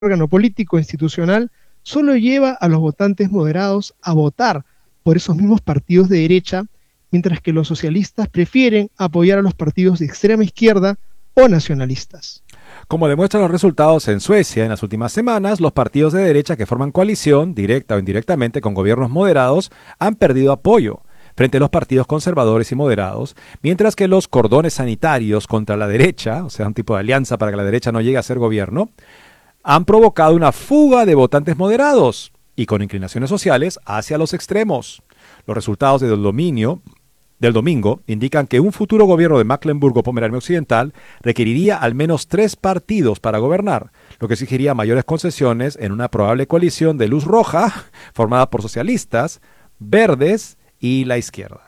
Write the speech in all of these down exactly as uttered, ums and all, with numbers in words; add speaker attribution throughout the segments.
Speaker 1: órgano político institucional solo lleva a los votantes moderados a votar por esos mismos partidos de derecha, mientras que los socialistas prefieren apoyar a los partidos de extrema izquierda o nacionalistas.
Speaker 2: Como demuestran los resultados en Suecia en las últimas semanas, los partidos de derecha que forman coalición, directa o indirectamente, con gobiernos moderados, han perdido apoyo frente a los partidos conservadores y moderados, mientras que los cordones sanitarios contra la derecha, o sea, un tipo de alianza para que la derecha no llegue a ser gobierno, han provocado una fuga de votantes moderados y con inclinaciones sociales hacia los extremos. Los resultados del dominio del domingo indican que un futuro gobierno de Mecklemburgo-Pomerania Occidental requeriría al menos tres partidos para gobernar, lo que exigiría mayores concesiones en una probable coalición de luz roja formada por socialistas, verdes y la izquierda.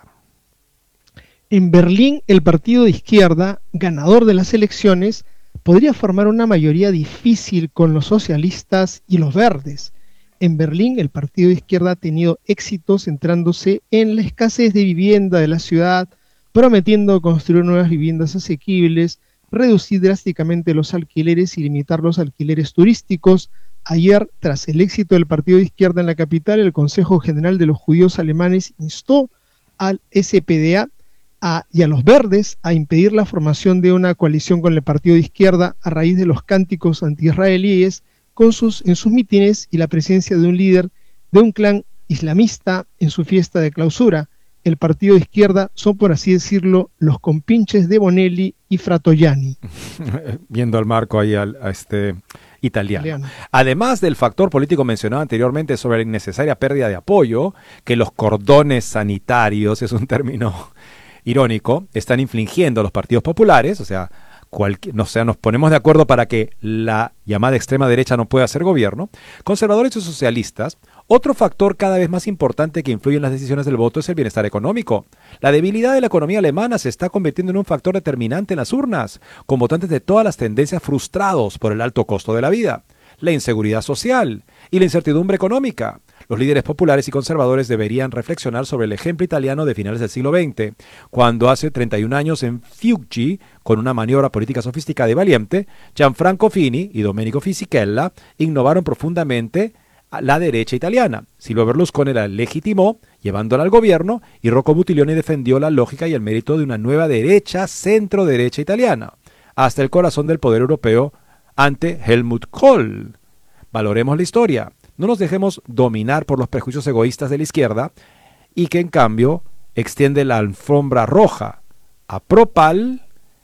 Speaker 1: En Berlín, el partido de izquierda, ganador de las elecciones, podría formar una mayoría difícil con los socialistas y los verdes. En Berlín, el partido de izquierda ha tenido éxito centrándose en la escasez de vivienda de la ciudad, prometiendo construir nuevas viviendas asequibles, reducir drásticamente los alquileres y limitar los alquileres turísticos. Ayer, tras el éxito del partido de izquierda en la capital, el Consejo General de los Judíos Alemanes instó al S P D A a, y a los verdes a impedir la formación de una coalición con el partido de izquierda a raíz de los cánticos antiisraelíes con sus, en sus mítines y la presencia de un líder de un clan islamista en su fiesta de clausura. El partido de izquierda son, por así decirlo, los compinches de Bonelli y Fratoianni.
Speaker 2: Viendo al marco ahí al, a este italiano.
Speaker 1: italiano.
Speaker 2: Además del factor político mencionado anteriormente sobre la innecesaria pérdida de apoyo, que los cordones sanitarios, es un término irónico, están infligiendo a los partidos populares, o sea, Cualquier, o sea, nos ponemos de acuerdo para que la llamada extrema derecha no pueda ser gobierno, conservadores y socialistas, otro factor cada vez más importante que influye en las decisiones del voto es el bienestar económico. La debilidad de la economía alemana se está convirtiendo en un factor determinante en las urnas, con votantes de todas las tendencias frustrados por el alto costo de la vida, la inseguridad social y la incertidumbre económica. Los líderes populares y conservadores deberían reflexionar sobre el ejemplo italiano de finales del siglo veinte, cuando hace treinta y un años en Fiuggi, con una maniobra política sofisticada y valiente, Gianfranco Fini y Domenico Fisichella innovaron profundamente a la derecha italiana. Silvio Berlusconi la legitimó, llevándola al gobierno, y Rocco Buttiglione defendió la lógica y el mérito de una nueva derecha, centro-derecha italiana, hasta el corazón del poder europeo ante Helmut Kohl. Valoremos la historia. No nos dejemos dominar por los prejuicios egoístas de la izquierda y que en cambio extiende la alfombra roja a Propal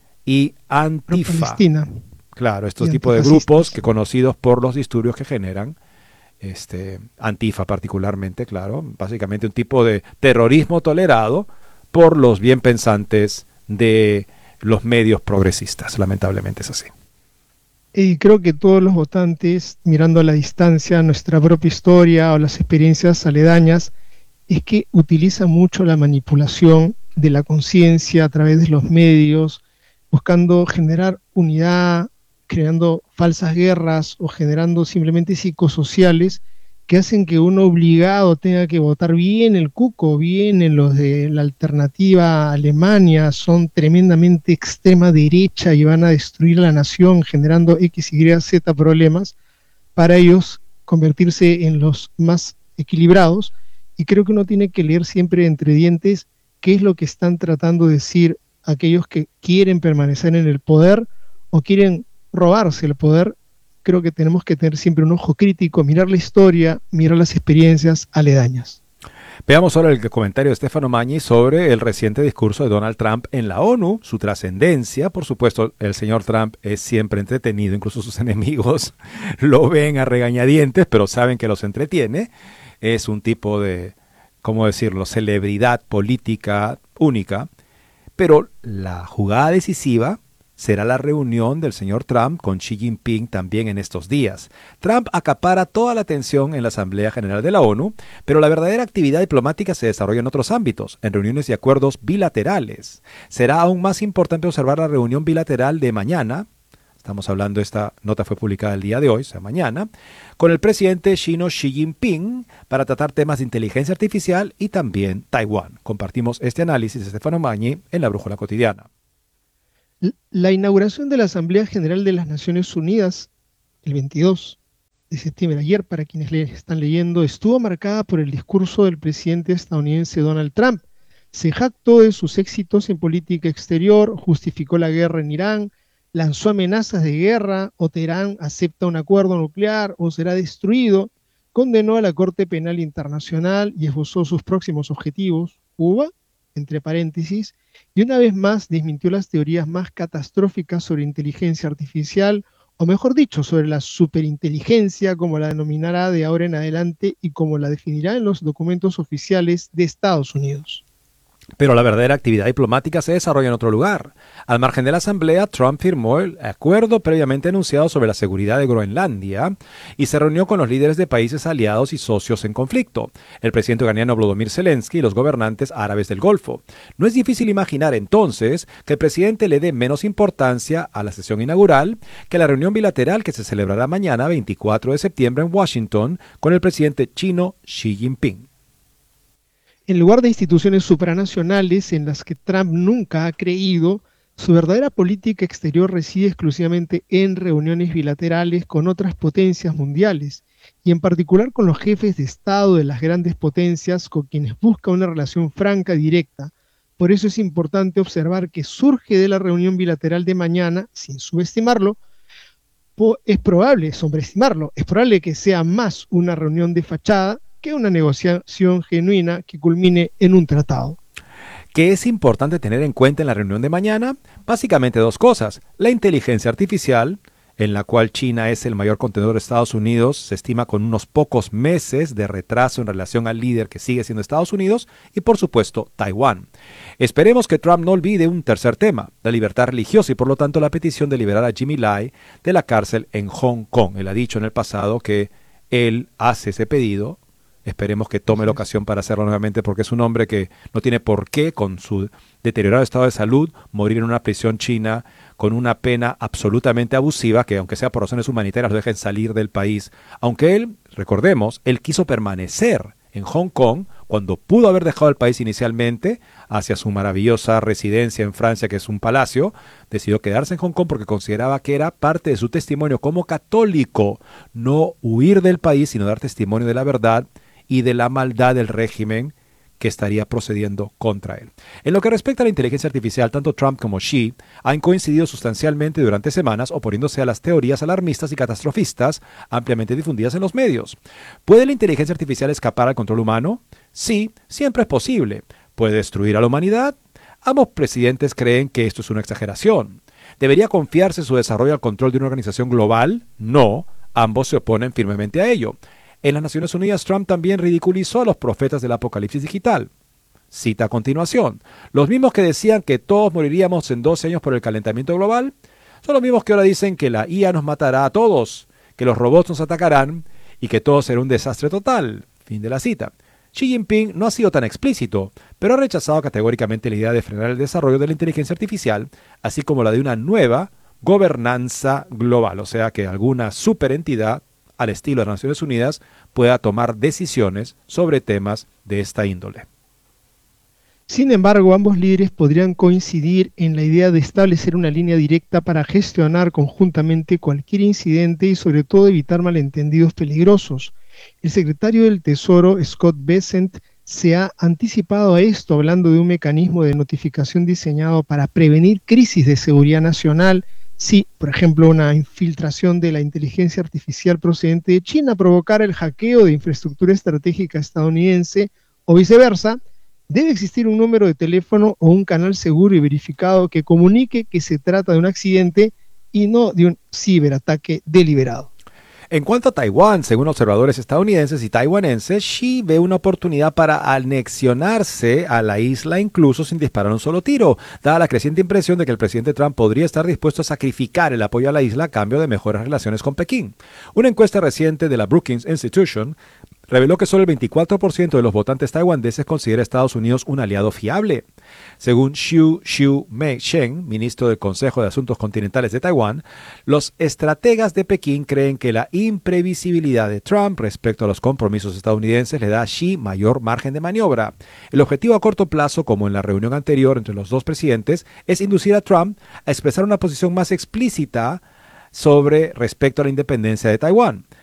Speaker 2: y Antifa. Claro, estos tipos de grupos que conocidos por los disturbios que generan, este, Antifa particularmente, claro, básicamente un tipo de terrorismo tolerado por los bien pensantes de los medios progresistas. Lamentablemente es así.
Speaker 1: Y creo que todos los votantes, mirando a la distancia nuestra propia historia o las experiencias aledañas, es que utilizan mucho la manipulación de la conciencia a través de los medios, buscando generar unidad, creando falsas guerras o generando simplemente psicosociales que hacen que uno obligado tenga que votar bien el cuco, bien en los de la alternativa Alemania, son tremendamente extrema derecha y van a destruir la nación generando X, Y, Z problemas, para ellos convertirse en los más equilibrados. Y creo que uno tiene que leer siempre entre dientes qué es lo que están tratando de decir aquellos que quieren permanecer en el poder o quieren robarse el poder. Creo que tenemos que tener siempre un ojo crítico, mirar la historia, mirar las experiencias aledañas.
Speaker 2: Veamos ahora el comentario de Stefano Magni sobre el reciente discurso de Donald Trump en la ONU, su trascendencia. Por supuesto, el señor Trump es siempre entretenido, incluso sus enemigos lo ven a regañadientes, pero saben que los entretiene. Es un tipo de, ¿cómo decirlo?, celebridad política única. Pero la jugada decisiva será la reunión del señor Trump con Xi Jinping también en estos días. Trump acapara toda la atención en la Asamblea General de la ONU, pero la verdadera actividad diplomática se desarrolla en otros ámbitos, en reuniones y acuerdos bilaterales. Será aún más importante observar la reunión bilateral de mañana, estamos hablando, esta nota fue publicada el día de hoy, o sea, mañana, con el presidente chino Xi Jinping para tratar temas de inteligencia artificial y también Taiwán. Compartimos este análisis de Stefano Magni en La Brújula Cotidiana.
Speaker 1: La inauguración de la Asamblea General de las Naciones Unidas, el veintidós, de septiembre, ayer para quienes le están leyendo, estuvo marcada por el discurso del presidente estadounidense Donald Trump. Se jactó de sus éxitos en política exterior, justificó la guerra en Irán, lanzó amenazas de guerra, o Teherán acepta un acuerdo nuclear o será destruido, condenó a la Corte Penal Internacional y esbozó sus próximos objetivos, Cuba, entre paréntesis, y una vez más desmintió las teorías más catastróficas sobre inteligencia artificial, o mejor dicho, sobre la superinteligencia, como la denominará de ahora en adelante y como la definirá en los documentos oficiales de Estados Unidos.
Speaker 2: Pero la verdadera actividad diplomática se desarrolla en otro lugar. Al margen de la Asamblea, Trump firmó el acuerdo previamente anunciado sobre la seguridad de Groenlandia y se reunió con los líderes de países aliados y socios en conflicto, el presidente ucraniano Volodymyr Zelensky y los gobernantes árabes del Golfo. No es difícil imaginar entonces que el presidente le dé menos importancia a la sesión inaugural que a la reunión bilateral que se celebrará mañana, veinticuatro de septiembre, en Washington, con el presidente chino Xi Jinping.
Speaker 1: En lugar de instituciones supranacionales en las que Trump nunca ha creído, su verdadera política exterior reside exclusivamente en reuniones bilaterales con otras potencias mundiales, y en particular con los jefes de Estado de las grandes potencias con quienes busca una relación franca y directa. Por eso es importante observar que surge de la reunión bilateral de mañana, sin subestimarlo, es probable, sobreestimarlo, es probable que sea más una reunión de fachada que una negociación genuina que culmine en un tratado.
Speaker 2: ¿Qué es importante tener en cuenta en la reunión de mañana? Básicamente dos cosas. La inteligencia artificial, en la cual China es el mayor contenedor de Estados Unidos, se estima con unos pocos meses de retraso en relación al líder que sigue siendo Estados Unidos, y por supuesto Taiwán. Esperemos que Trump no olvide un tercer tema, la libertad religiosa y por lo tanto la petición de liberar a Jimmy Lai de la cárcel en Hong Kong. Él ha dicho en el pasado que él hace ese pedido. Esperemos que tome la ocasión para hacerlo nuevamente porque es un hombre que no tiene por qué, con su deteriorado estado de salud, morir en una prisión china con una pena absolutamente abusiva que, aunque sea por razones humanitarias, lo dejen salir del país. Aunque él, recordemos, él quiso permanecer en Hong Kong cuando pudo haber dejado el país inicialmente hacia su maravillosa residencia en Francia, que es un palacio, decidió quedarse en Hong Kong porque consideraba que era parte de su testimonio como católico, no huir del país, sino dar testimonio de la verdad y de la maldad del régimen que estaría procediendo contra él. En lo que respecta a la inteligencia artificial, tanto Trump como Xi han coincidido sustancialmente durante semanas oponiéndose a las teorías alarmistas y catastrofistas ampliamente difundidas en los medios. ¿Puede la inteligencia artificial escapar al control humano? Sí, siempre es posible. ¿Puede destruir a la humanidad? Ambos presidentes creen que esto es una exageración. ¿Debería confiarse su desarrollo al control de una organización global? No, ambos se oponen firmemente a ello. En las Naciones Unidas, Trump también ridiculizó a los profetas del apocalipsis digital. Cita a continuación: los mismos que decían que todos moriríamos en doce años por el calentamiento global, son los mismos que ahora dicen que la I A nos matará a todos, que los robots nos atacarán y que todo será un desastre total. Fin de la cita. Xi Jinping no ha sido tan explícito, pero ha rechazado categóricamente la idea de frenar el desarrollo de la inteligencia artificial, así como la de una nueva gobernanza global, o sea que alguna superentidad al estilo de las Naciones Unidas, pueda tomar decisiones sobre temas de esta índole.
Speaker 1: Sin embargo, ambos líderes podrían coincidir en la idea de establecer una línea directa para gestionar conjuntamente cualquier incidente y sobre todo evitar malentendidos peligrosos. El secretario del Tesoro, Scott Bessent, se ha anticipado a esto hablando de un mecanismo de notificación diseñado para prevenir crisis de seguridad nacional. Si, por ejemplo, una infiltración de la inteligencia artificial procedente de China provocara el hackeo de infraestructura estratégica estadounidense o viceversa, debe existir un número de teléfono o un canal seguro y verificado que comunique que se trata de un accidente y no de un ciberataque deliberado.
Speaker 2: En cuanto a Taiwán, según observadores estadounidenses y taiwaneses, Xi ve una oportunidad para anexionarse a la isla incluso sin disparar un solo tiro, dada la creciente impresión de que el presidente Trump podría estar dispuesto a sacrificar el apoyo a la isla a cambio de mejores relaciones con Pekín. Una encuesta reciente de la Brookings Institution reveló que solo el veinticuatro por ciento de los votantes taiwaneses considera a Estados Unidos un aliado fiable. Según Xu Xiu-mei-shen, ministro del Consejo de Asuntos Continentales de Taiwán, los estrategas de Pekín creen que la imprevisibilidad de Trump respecto a los compromisos estadounidenses le da a Xi mayor margen de maniobra. El objetivo a corto plazo, como en la reunión anterior entre los dos presidentes, es inducir a Trump a expresar una posición más explícita sobre respecto a la independencia de Taiwán.